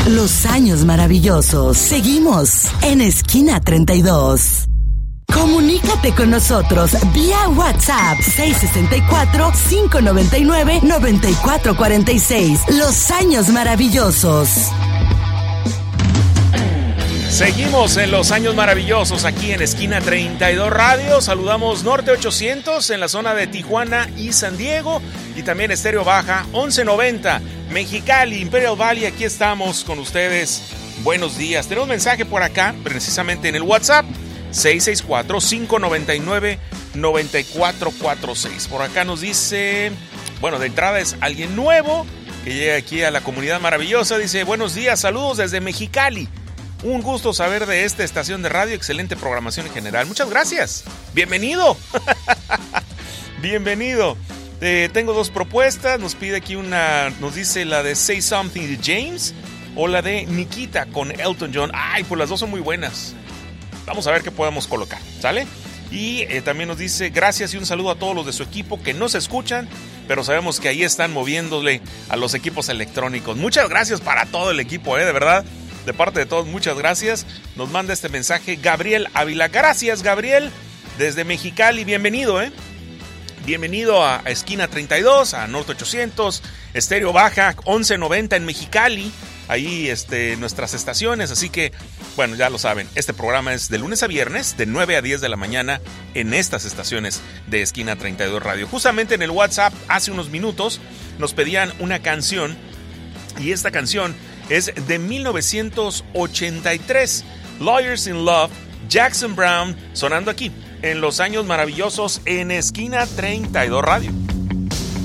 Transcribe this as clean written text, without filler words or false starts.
Los años maravillosos. Seguimos en Esquina 32. Comunícate con nosotros vía WhatsApp 664-599-9446. Los años maravillosos. Seguimos en Los años maravillosos aquí en Esquina 32 Radio. Saludamos Norte 800 en la zona de Tijuana y San Diego. Y también Estéreo Baja 1190, Mexicali, Imperial Valley. Aquí estamos con ustedes. Buenos días. Tenemos un mensaje por acá, precisamente en el WhatsApp. 664-599-9446. Por acá nos dice, bueno, de entrada es alguien nuevo que llega aquí a la comunidad maravillosa. Dice, buenos días, saludos desde Mexicali. Un gusto saber de esta estación de radio, excelente programación en general. Muchas gracias. Bienvenido. Bienvenido. Tengo dos propuestas. Nos pide aquí nos dice la de Say Something de James o la de Nikita con Elton John. Ay, pues las dos son muy buenas. Vamos a ver qué podemos colocar, ¿sale? Y también nos dice gracias y un saludo a todos los de su equipo que no se escuchan, pero sabemos que ahí están moviéndole a los equipos electrónicos. Muchas gracias para todo el equipo, de verdad. De parte de todos, muchas gracias. Nos manda este mensaje Gabriel Ávila. Gracias, Gabriel, desde Mexicali. Bienvenido, Bienvenido a Esquina 32, a Norte 800, Estéreo Baja 1190 en Mexicali. Ahí nuestras estaciones, así que, bueno, ya lo saben, este programa es de lunes a viernes, de 9 a 10 de la mañana, en estas estaciones de Esquina 32 Radio. Justamente en el WhatsApp, hace unos minutos, nos pedían una canción, y esta canción es de 1983, Lawyers in Love, Jackson Browne, sonando aquí, en Los años maravillosos, en Esquina 32 Radio.